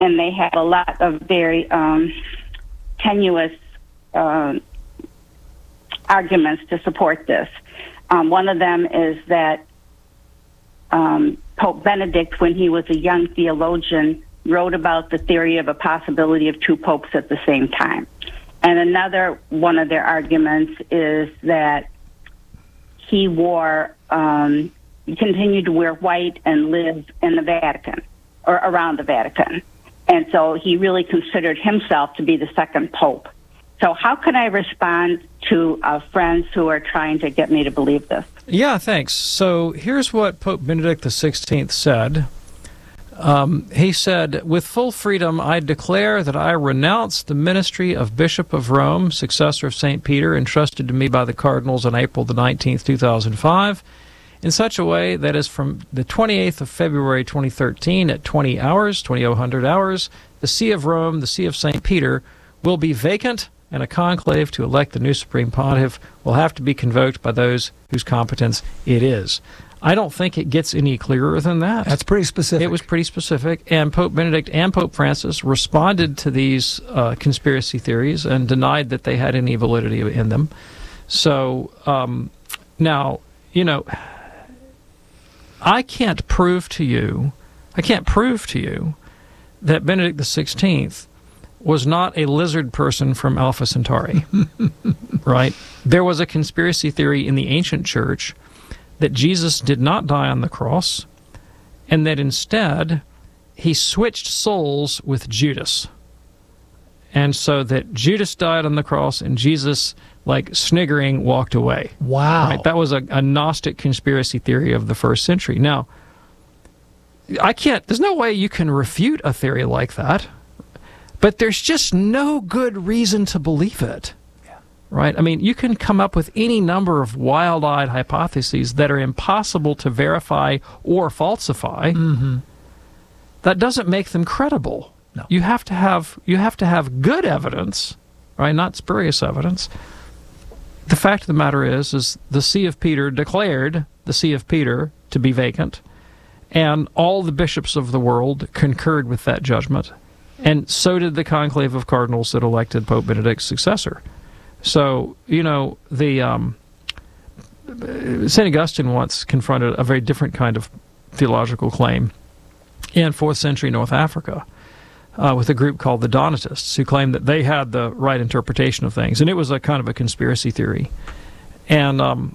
and they have a lot of very tenuous arguments to support this. One of them is that Pope Benedict, when he was a young theologian, wrote about the theory of a possibility of two popes at the same time. And another one of their arguments is that he continued to wear white and live in the Vatican, or around the Vatican. And so he really considered himself to be the second pope. So how can I respond to friends who are trying to get me to believe this? Yeah, thanks. So here's what Pope Benedict XVI said. He said, "With full freedom, I declare that I renounce the ministry of Bishop of Rome, successor of St. Peter, entrusted to me by the cardinals on April the 19th, 2005, in such a way that as from the 28th of February 2013 at 2000 hours, the See of Rome, the See of St. Peter, will be vacant, and a conclave to elect the new Supreme Pontiff will have to be convoked by those whose competence it is." I don't think it gets any clearer than that. That's pretty specific. It was pretty specific, and Pope Benedict and Pope Francis responded to these conspiracy theories and denied that they had any validity in them. So now, I can't prove to you that Benedict XVI was not a lizard person from Alpha Centauri, right? There was a conspiracy theory in the ancient church that Jesus did not die on the cross, and that instead he switched souls with Judas. And so that Judas died on the cross and Jesus, like sniggering, walked away. Wow. Right? That was a Gnostic conspiracy theory of the first century. Now, there's no way you can refute a theory like that, but there's just no good reason to believe it. Right? I mean, you can come up with any number of wild-eyed hypotheses that are impossible to verify or falsify. Mm-hmm. That doesn't make them credible. No. You have to have good evidence, right? Not spurious evidence. The fact of the matter is the See of Peter declared the See of Peter to be vacant, and all the bishops of the world concurred with that judgment, and so did the conclave of cardinals that elected Pope Benedict's successor. So, St. Augustine once confronted a very different kind of theological claim in 4th century North Africa with a group called the Donatists, who claimed that they had the right interpretation of things. And it was a kind of a conspiracy theory. And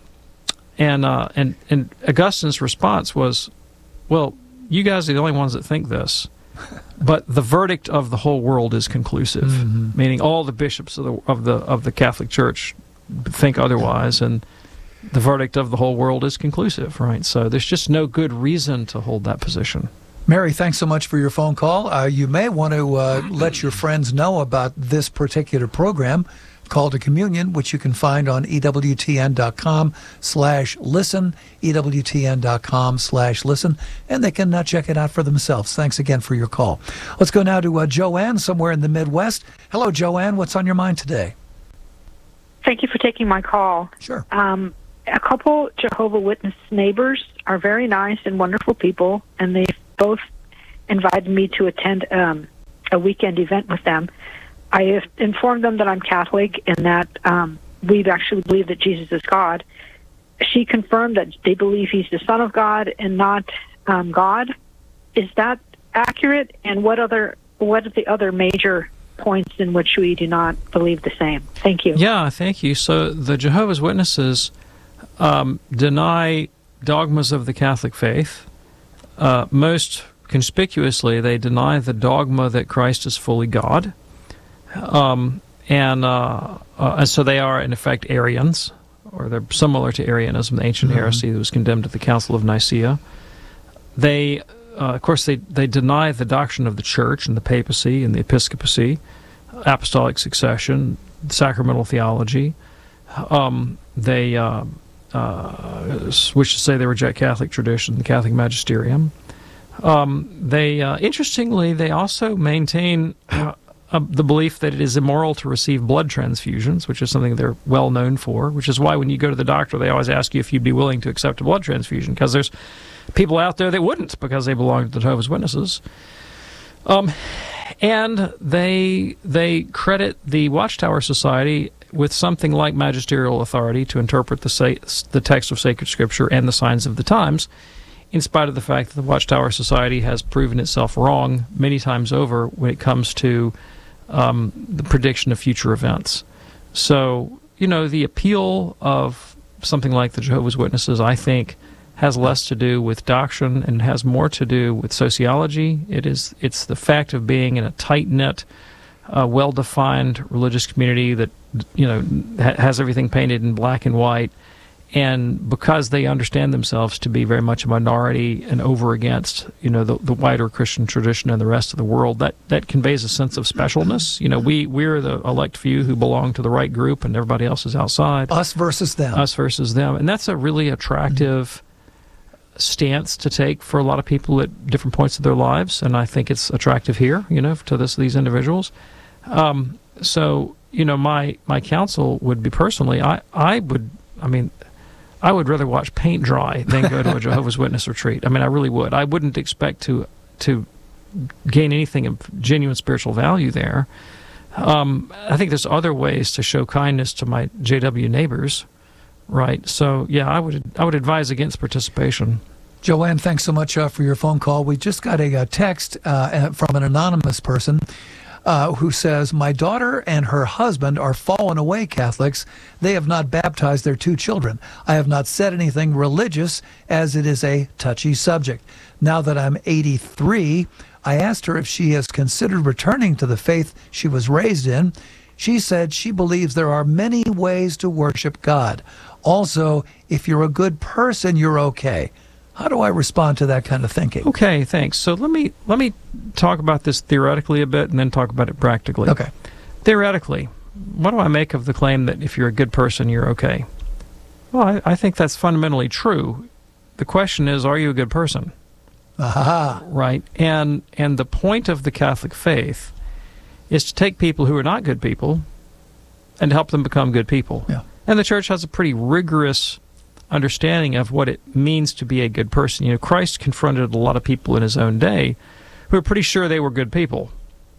Augustine's response was, well, you guys are the only ones that think this. But the verdict of the whole world is conclusive, mm-hmm. meaning all the bishops of the Catholic Church think otherwise, and the verdict of the whole world is conclusive, right? So there's just no good reason to hold that position. Mary, thanks so much for your phone call. You may want to let your friends know about this particular program, Call to Communion, which you can find on EWTN.com/listen, EWTN.com/listen, and they can check it out for themselves. Thanks again for your call. Let's go now to Joanne, somewhere in the Midwest. Hello, Joanne. What's on your mind today? Thank you for taking my call. Sure. A couple Jehovah's Witness neighbors are very nice and wonderful people, and they both invited me to attend a weekend event with them. I have informed them that I'm Catholic and that we actually believe that Jesus is God. She confirmed that they believe he's the Son of God and not God. Is that accurate? And what are the other major points in which we do not believe the same? Thank you. Yeah, thank you. So the Jehovah's Witnesses deny dogmas of the Catholic faith. Most conspicuously, they deny the dogma that Christ is fully God. And so they are, in effect, Arians, or they're similar to Arianism, the ancient heresy that was condemned at the Council of Nicaea. They, of course, they deny the doctrine of the Church and the papacy and the episcopacy, apostolic succession, sacramental theology. They wish to say they reject Catholic tradition, the Catholic magisterium. Interestingly, they also maintain the belief that it is immoral to receive blood transfusions, which is something they're well known for, which is why when you go to the doctor, they always ask you if you'd be willing to accept a blood transfusion, because there's people out there that wouldn't because they belong to the Jehovah's Witnesses. And they credit the Watchtower Society with something like magisterial authority to interpret the text of sacred scripture and the signs of the times, in spite of the fact that the Watchtower Society has proven itself wrong many times over when it comes to the prediction of future events. So, the appeal of something like the Jehovah's Witnesses, I think, has less to do with doctrine and has more to do with sociology. It's the fact of being in a tight-knit, well-defined religious community that has everything painted in black and white, and because they understand themselves to be very much a minority and over against the wider Christian tradition and the rest of the world, that conveys a sense of specialness. We're the elect few who belong to the right group, and everybody else is outside. Us versus them. Us versus them, and that's a really attractive stance to take for a lot of people at different points of their lives, and I think it's attractive here, to these individuals. So, my counsel would be personally, I would rather watch paint dry than go to a Jehovah's Witness retreat. I really would. I wouldn't expect to gain anything of genuine spiritual value there. I think there's other ways to show kindness to my JW neighbors. Right. So, yeah, I would advise against participation. Joanne, thanks so much for your phone call. We just got a text from an anonymous person who says, my daughter and her husband are fallen away Catholics. They have not baptized their 2 children. I have not said anything religious, as it is a touchy subject. Now that I'm 83, I asked her if she has considered returning to the faith she was raised in. She said she believes there are many ways to worship God. Also, if you're a good person, you're okay. How do I respond to that kind of thinking? Okay, thanks. So let me talk about this theoretically a bit and then talk about it practically. Okay. Theoretically, what do I make of the claim that if you're a good person, you're okay? Well, I think that's fundamentally true. The question is, are you a good person? Aha. Right? And the point of the Catholic faith is to take people who are not good people and help them become good people. Yeah. And the Church has a pretty rigorous understanding of what it means to be a good person. Christ confronted a lot of people in his own day who were pretty sure they were good people.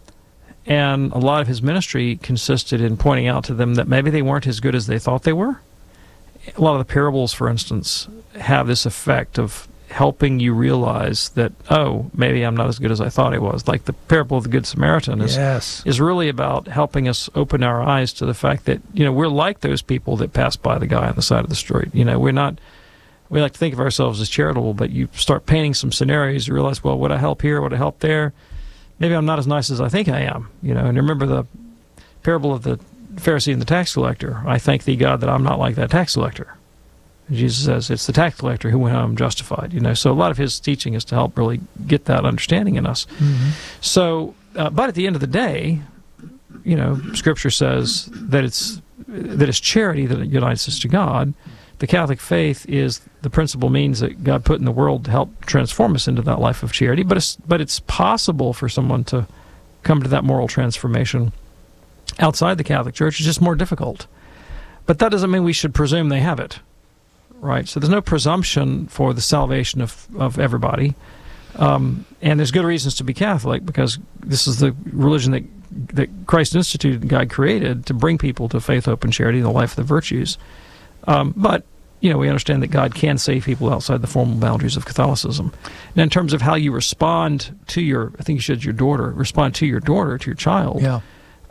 And a lot of his ministry consisted in pointing out to them that maybe they weren't as good as they thought they were. A lot of the parables, for instance, have this effect of helping you realize that, maybe I'm not as good as I thought I was. Like the parable of the Good Samaritan is really about helping us open our eyes to the fact that, we're like those people that pass by the guy on the side of the street. We like to think of ourselves as charitable, but you start painting some scenarios, you realize, well, would I help here? Would I help there? Maybe I'm not as nice as I think I am. And remember the parable of the Pharisee and the tax collector. I thank thee, God, that I'm not like that tax collector. Jesus says it's the tax collector who went home justified. So a lot of his teaching is to help really get that understanding in us. Mm-hmm. So, but at the end of the day, Scripture says that it's charity that unites us to God. The Catholic faith is the principal means that God put in the world to help transform us into that life of charity. But it's possible for someone to come to that moral transformation outside the Catholic Church. It's just more difficult. But that doesn't mean we should presume they have it. Right, so there's no presumption for the salvation of everybody, and there's good reasons to be Catholic because this is the religion that Christ instituted and God created to bring people to faith, hope, and charity, the life of the virtues. But we understand that God can save people outside the formal boundaries of Catholicism. And in terms of how you respond to I think you said your daughter, to your child. Yeah.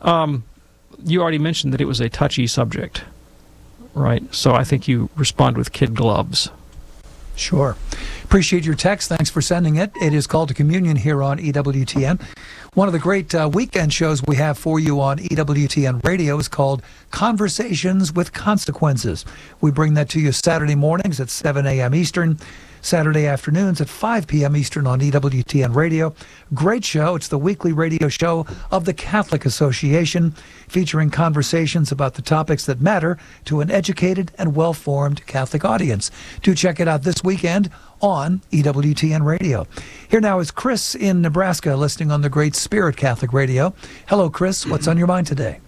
You already mentioned that it was a touchy subject. Right, so I think you respond with kid gloves. Sure. Appreciate your text. Thanks for sending it. It is Called to Communion here on EWTN. One of the great weekend shows we have for you on EWTN Radio is called Conversations with Consequences. We bring that to you Saturday mornings at 7 a.m. Eastern, Saturday afternoons at 5 p.m. Eastern on EWTN Radio. Great show. It's the weekly radio show of the Catholic Association, featuring conversations about the topics that matter to an educated and well-formed Catholic audience. Do check it out this weekend on EWTN Radio. Here now is Chris in Nebraska, listening on the Great Spirit Catholic Radio. Hello, Chris. What's on your mind today?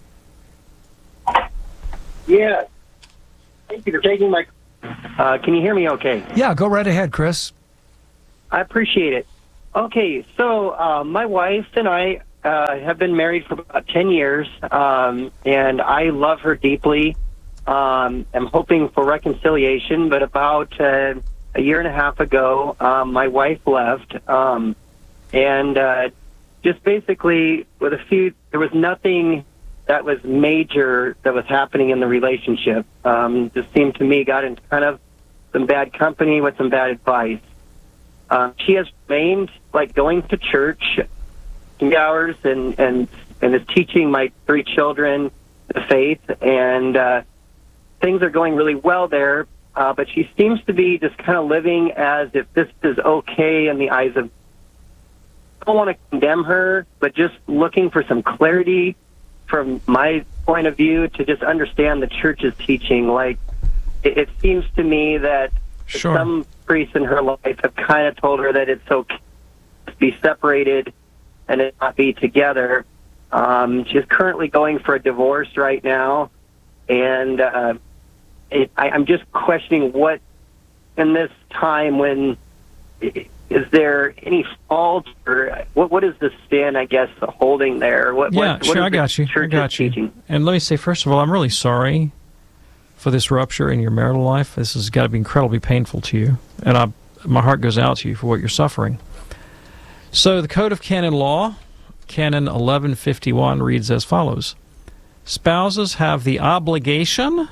Yeah. Thank you for taking my... can you hear me okay? Yeah, go right ahead, Chris. I appreciate it. Okay, so my wife and I have been married for about 10 years, and I love her deeply. I'm hoping for reconciliation, but about a year and a half ago, my wife left, and just basically there was nothing that was major that was happening in the relationship. Just seemed to me got into kind of some bad company with some bad advice. She has remained like going to church hours and is teaching my 3 children the faith, and things are going really well there, but she seems to be just kind of living as if this is okay in the eyes of, I don't want to condemn her, but just looking for some clarity from my point of view to just understand the church's teaching. Like, it seems to me that some priests in her life have kind of told her that it's okay to be separated and it not be together. She's currently going for a divorce right now, and I'm just questioning what, in this time when, is there any fault, or what is the stand, I guess, holding there? What I got you. Teaching? And let me say, first of all, I'm really sorry for this rupture in your marital life. This has got to be incredibly painful to you, and my heart goes out to you for what you're suffering. So the Code of Canon Law, Canon 1151, reads as follows: spouses have the obligation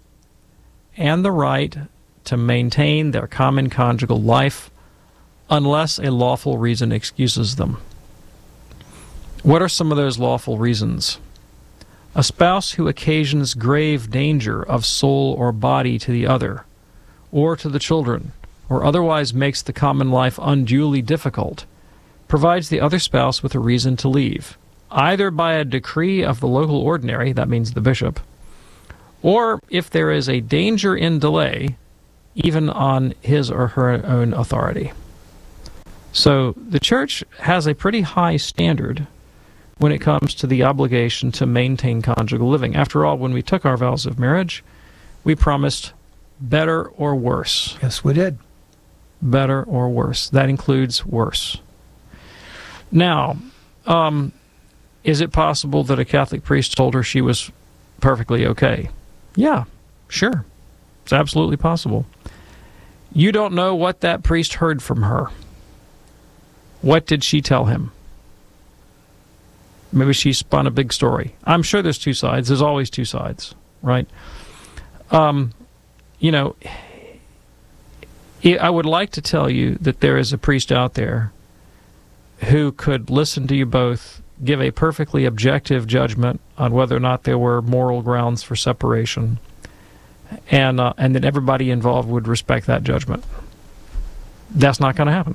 and the right to maintain their common conjugal life unless a lawful reason excuses them. What are some of those lawful reasons? A spouse who occasions grave danger of soul or body to the other, or to the children, or otherwise makes the common life unduly difficult, provides the other spouse with a reason to leave, either by a decree of the local ordinary, that means the bishop, or if there is a danger in delay, even on his or her own authority. So the church has a pretty high standard when it comes to the obligation to maintain conjugal living. After all, when we took our vows of marriage, we promised better or worse. Yes, we did. Better or worse. That includes worse. Now, is it possible that a Catholic priest told her she was perfectly okay? Yeah, sure. It's absolutely possible. You don't know what that priest heard from her. What did she tell him? Maybe she spun a big story. I'm sure there's 2 sides. There's always 2 sides, right? I would like to tell you that there is a priest out there who could listen to you both, give a perfectly objective judgment on whether or not there were moral grounds for separation, and that everybody involved would respect that judgment. That's not going to happen.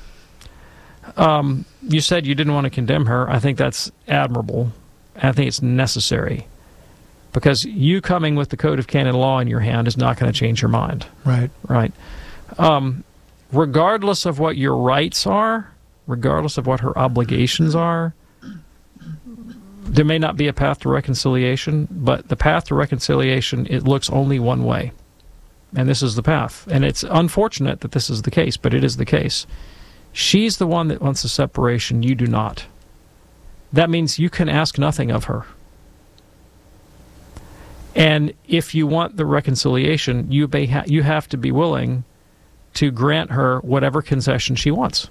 You said you didn't want to condemn her. I think that's admirable. I think it's necessary, because you coming with the Code of Canon Law in your hand is not going to change your mind. Right. Regardless of what your rights are, regardless of what her obligations are, there may not be a path to reconciliation, but the path to reconciliation, it looks only one way. And this is the path. And it's unfortunate that this is the case, but it is the case. She's the one that wants a separation. You do not. That means you can ask nothing of her. And if you want the reconciliation, you have to be willing to grant her whatever concession she wants,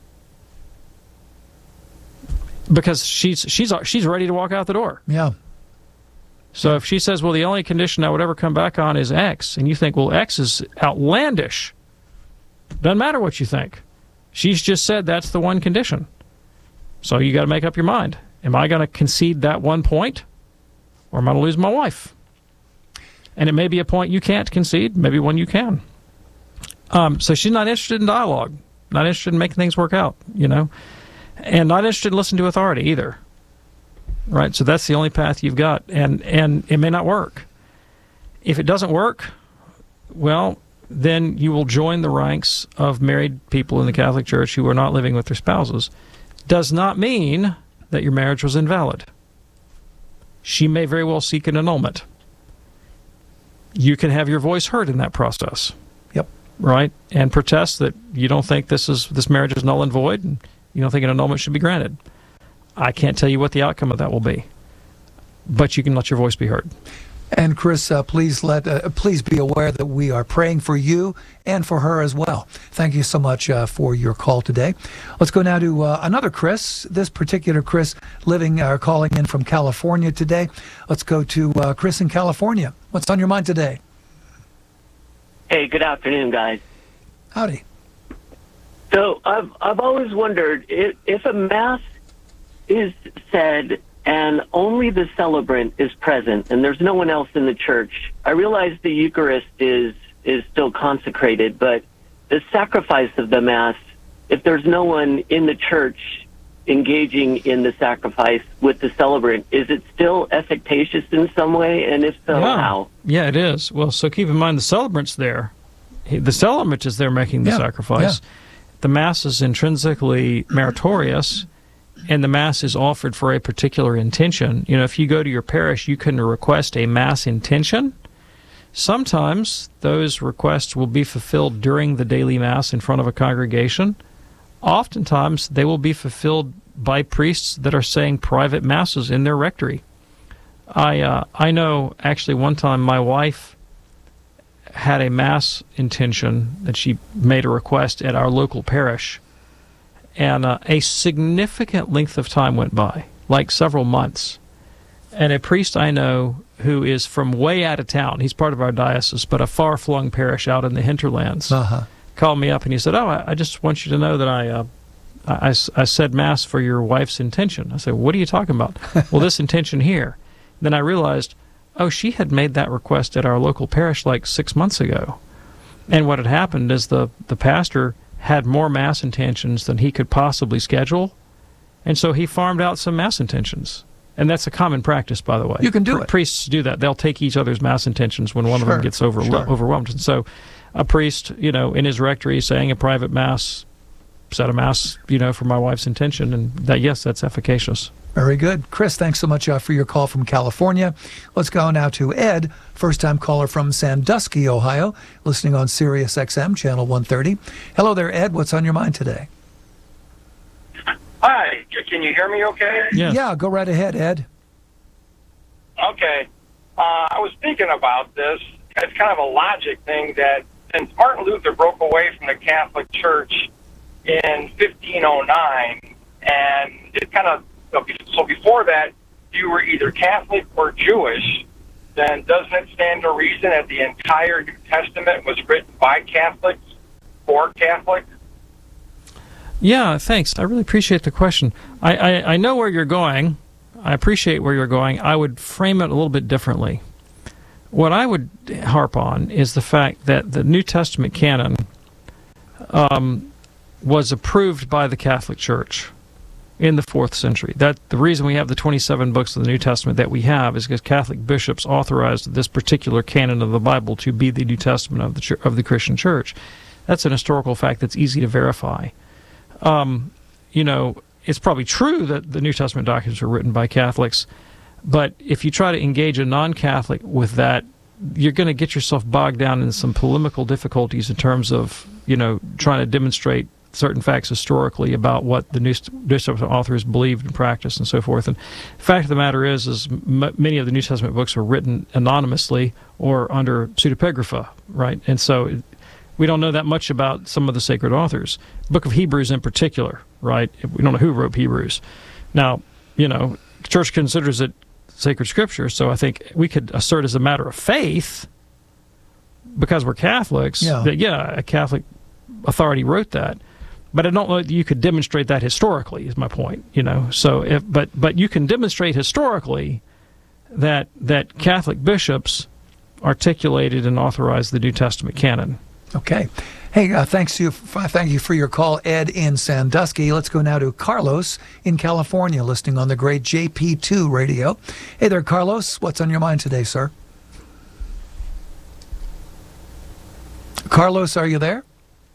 because she's ready to walk out the door. Yeah. So if she says, well, the only condition I would ever come back on is X, and you think, well, X is outlandish, doesn't matter what you think. She's just said that's the one condition. So you got to make up your mind. Am I going to concede that one point, or am I going to lose my wife? And it may be a point you can't concede, maybe one you can. So she's not interested in dialogue, not interested in making things work out, and not interested in listening to authority either. Right? So that's the only path you've got, and it may not work. If it doesn't work, well, then you will join the ranks of married people in the Catholic Church who are not living with their spouses. Does not mean that your marriage was invalid. She may very well seek an annulment. You can have your voice heard in that process. Yep. Right? And protest that you don't think this marriage is null and void, and you don't think an annulment should be granted. I can't tell you what the outcome of that will be, but you can let your voice be heard. And Chris, please be aware that we are praying for you and for her as well. Thank you so much for your call today. Let's go now to another Chris. This particular Chris calling in from California today. Let's go to Chris in California. What's on your mind today? Hey, good afternoon, guys. Howdy. So I've always wondered if a mass is said and only the celebrant is present and there's no one else in the church. I realize the Eucharist is still consecrated, but the sacrifice of the Mass, if there's no one in the church engaging in the sacrifice with the celebrant, is it still efficacious in some way? And if so, how? Yeah, it is. Well, so keep in mind the celebrant's there. The celebrant is there making the sacrifice. Yeah. The Mass is intrinsically meritorious, and the Mass is offered for a particular intention. You know, if you go to your parish, you can request a Mass intention. Sometimes those requests will be fulfilled during the daily Mass in front of a congregation. Oftentimes, they will be fulfilled by priests that are saying private Masses in their rectory. I know, actually, one time my wife had a Mass intention that she made a request at our local parish, and a significant length of time went by, like several months. And a priest I know who is from way out of town, he's part of our diocese, but a far-flung parish out in the hinterlands, called me up and he said, I just want you to know that I said Mass for your wife's intention. I said, what are you talking about? Well, this intention here. Then I realized, she had made that request at our local parish like 6 months ago. And what had happened is the pastor had more Mass intentions than he could possibly schedule, and so he farmed out some Mass intentions. And that's a common practice, by the way. You can do it. Priests do that. They'll take each other's Mass intentions when one of them gets overwhelmed. And so a priest, in his rectory saying a private Mass, said a Mass, for my wife's intention, and that's efficacious. Very good. Chris, thanks so much for your call from California. Let's go now to Ed, first-time caller from Sandusky, Ohio, listening on Sirius XM, Channel 130. Hello there, Ed. What's on your mind today? Hi. Can you hear me okay? Yes. Yeah, go right ahead, Ed. Okay. I was thinking about this. It's kind of a logic thing that since Martin Luther broke away from the Catholic Church in 1509, and it kind of so before that, you were either Catholic or Jewish, then doesn't it stand to reason that the entire New Testament was written by Catholics for Catholics? Yeah, thanks. I really appreciate the question. I know where you're going. I appreciate where you're going. I would frame it a little bit differently. What I would harp on is the fact that the New Testament canon was approved by the Catholic Church in the 4th century. That the reason we have the 27 books of the New Testament that we have is because Catholic bishops authorized this particular canon of the Bible to be the New Testament of the Christian Church. That's an historical fact that's easy to verify. It's probably true that the New Testament documents were written by Catholics, but if you try to engage a non-Catholic with that, you're going to get yourself bogged down in some polemical difficulties in terms of, trying to demonstrate certain facts historically about what the New Testament authors believed and practiced and so forth. And the fact of the matter is many of the New Testament books were written anonymously or under pseudepigrapha, right? And so we don't know that much about some of the sacred authors. The Book of Hebrews in particular, right? We don't know who wrote Hebrews. Now, the Church considers it sacred scripture, so I think we could assert as a matter of faith, because we're Catholics, that, a Catholic authority wrote that. But I don't know that you could demonstrate that historically, is my point. So, but you can demonstrate historically that Catholic bishops articulated and authorized the New Testament canon. Okay. Hey, thank you for your call, Ed in Sandusky. Let's go now to Carlos in California, listening on the great JP2 radio. Hey there, Carlos. What's on your mind today, sir? Carlos, are you there?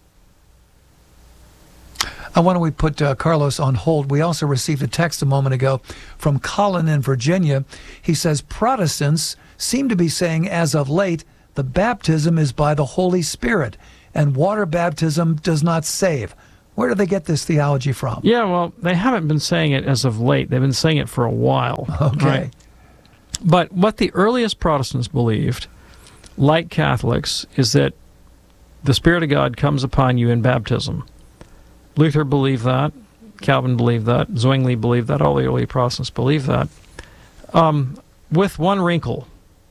Why don't we put Carlos on hold? We also received a text a moment ago from Colin in Virginia. He says, Protestants seem to be saying as of late, the baptism is by the Holy Spirit, and water baptism does not save. Where do they get this theology from? Yeah, well, they haven't been saying it as of late. They've been saying it for a while. Okay. Right? But what the earliest Protestants believed, like Catholics, is that the Spirit of God comes upon you in baptism. Luther believed that. Calvin believed that. Zwingli believed that. All the early Protestants believed that. With one wrinkle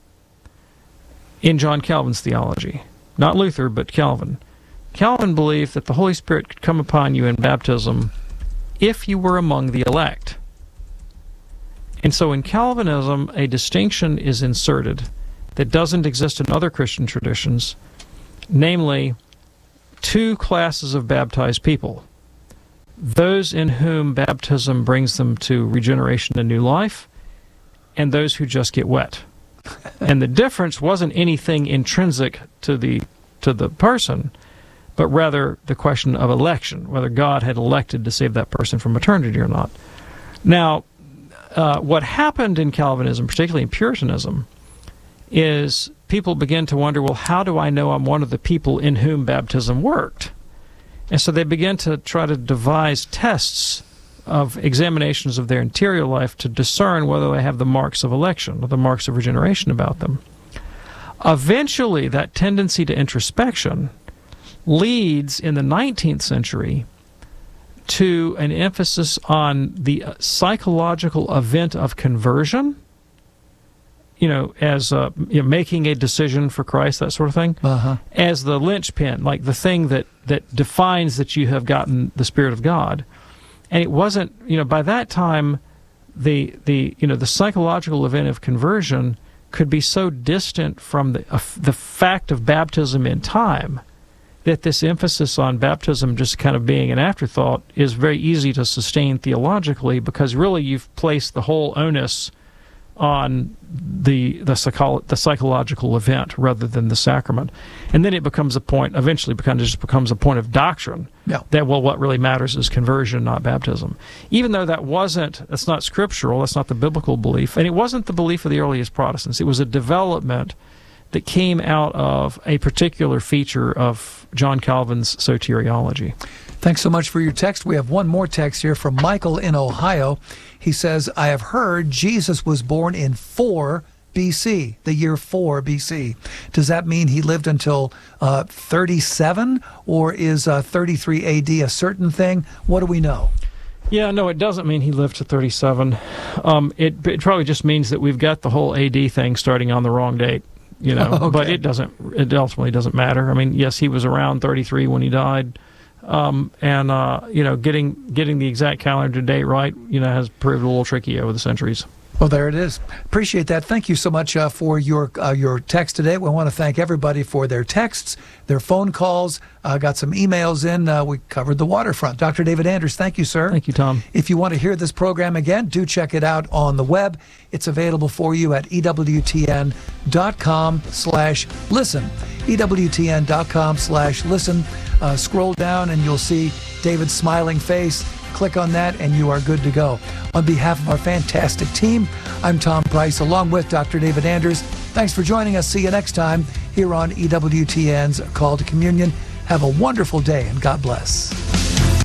in John Calvin's theology. Not Luther, but Calvin. Calvin believed that the Holy Spirit could come upon you in baptism if you were among the elect. And so in Calvinism, a distinction is inserted that doesn't exist in other Christian traditions, namely two classes of baptized people. Those in whom baptism brings them to regeneration and new life, and those who just get wet. And the difference wasn't anything intrinsic to the person, but rather the question of election, whether God had elected to save that person from eternity or not. Now, what happened in Calvinism, particularly in Puritanism, is people begin to wonder, well, how do I know I'm one of the people in whom baptism worked? And so they begin to try to devise tests of examinations of their interior life to discern whether they have the marks of election or the marks of regeneration about them. Eventually, that tendency to introspection leads in the 19th century to an emphasis on the psychological event of conversion, as making a decision for Christ, that sort of thing, as the linchpin, like the thing that defines that you have gotten the Spirit of God. And it wasn't, by that time, the psychological event of conversion could be so distant from the fact of baptism in time that this emphasis on baptism just kind of being an afterthought is very easy to sustain theologically, because really you've placed the whole onus on the psychological event rather than the sacrament. And then it becomes a point, eventually becomes a point of doctrine, that, well, what really matters is conversion, not baptism. Even though that's not scriptural, that's not the biblical belief, and it wasn't the belief of the earliest Protestants. It was a development that came out of a particular feature of John Calvin's soteriology. Thanks so much for your text. We have one more text here from Michael in Ohio. He says, I have heard Jesus was born in 4 BC, the year 4 BC. Does that mean he lived until 37, or is 33 AD a certain thing? What do we know? Yeah, no, it doesn't mean he lived to 37. It probably just means that we've got the whole AD thing starting on the wrong date. Okay. But it ultimately doesn't matter. I mean, yes, he was around 33 when he died, getting the exact calendar date right, has proved a little tricky over the centuries. Well, there it is. Appreciate that. Thank you so much for your text today. We want to thank everybody for their texts, their phone calls. Got some emails in. We covered the waterfront. Dr. David Anders, thank you, sir. Thank you, Tom. If you want to hear this program again, do check it out on the web. It's available for you at EWTN.com/listen. EWTN.com/listen. Scroll down and you'll see David's smiling face. Click on that and you are good to go. On behalf of our fantastic team, I'm Tom Price along with Dr. David Anders. Thanks for joining us. See you next time here on EWTN's Call to Communion. Have a wonderful day and God bless.